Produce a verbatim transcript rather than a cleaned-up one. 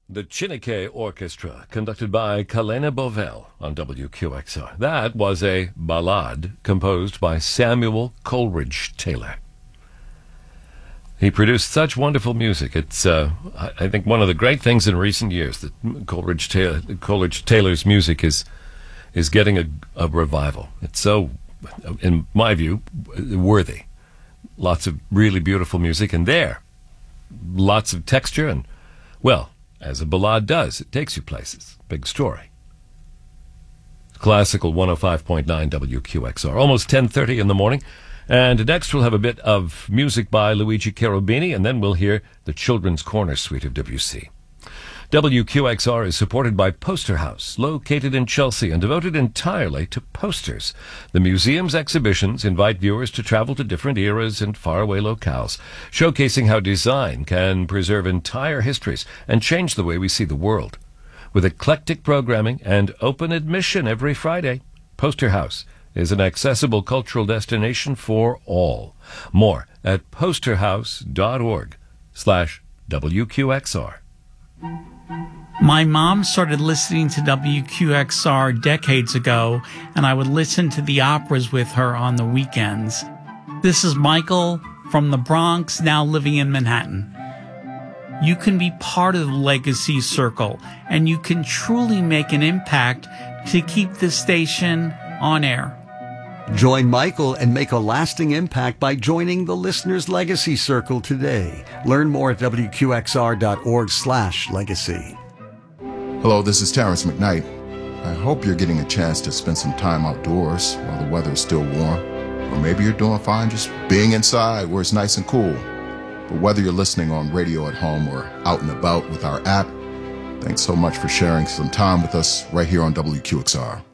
The Chineke Orchestra, conducted by Kalena Bovell on W Q X R. That was a ballade composed by Samuel Coleridge Taylor. He produced such wonderful music. It's, uh, I think, one of the great things in recent years that Coleridge Taylor, Coleridge Taylor's music is is getting a, a revival. It's so, in my view, worthy. Lots of really beautiful music, and there, lots of texture, and, well, as a ballade does, it takes you places. Big story. Classical one oh five point nine W Q X R. Almost ten thirty in the morning. And next we'll have a bit of music by Luigi Cherubini, and then we'll hear the Children's Corner suite of Debussy. W Q X R is supported by Poster House, located in Chelsea and devoted entirely to posters. The museum's exhibitions invite viewers to travel to different eras and faraway locales, showcasing how design can preserve entire histories and change the way we see the world. With eclectic programming and open admission every Friday, Poster House is an accessible cultural destination for all. More at posterhouse.org slash WQXR. My mom started listening to W Q X R decades ago, and I would listen to the operas with her on the weekends. This is Michael from the Bronx, now living in Manhattan. You can be part of the Legacy Circle, and you can truly make an impact to keep this station on air. Join Michael and make a lasting impact by joining the Listener's Legacy Circle today. Learn more at WQXR.org slash legacy. Hello, this is Terrence McKnight. I hope you're getting a chance to spend some time outdoors while the weather is still warm. Or maybe you're doing fine just being inside where it's nice and cool. But whether you're listening on radio at home or out and about with our app, thanks so much for sharing some time with us right here on W Q X R.